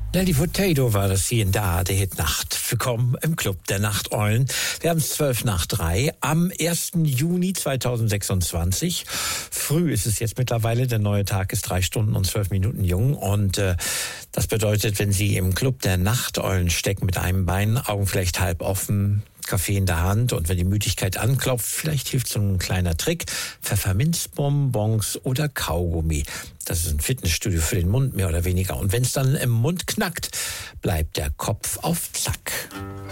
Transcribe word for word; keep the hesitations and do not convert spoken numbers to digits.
Nelly Furtado war das hier in da, der Hit Nacht. Willkommen im Club der Nachteulen. Wir haben es zwölf nach drei am ersten Juni zweitausendsechsundzwanzig. Früh ist es jetzt mittlerweile, der neue Tag ist drei Stunden und zwölf Minuten jung. Und äh, das bedeutet, wenn Sie im Club der Nachteulen stecken mit einem Bein, Augen vielleicht halb offen, Kaffee in der Hand und wenn die Müdigkeit anklopft, vielleicht hilft so ein kleiner Trick. Pfefferminzbonbons oder Kaugummi. Das ist ein Fitnessstudio für den Mund, mehr oder weniger. Und wenn es dann im Mund knackt, bleibt der Kopf auf Zack.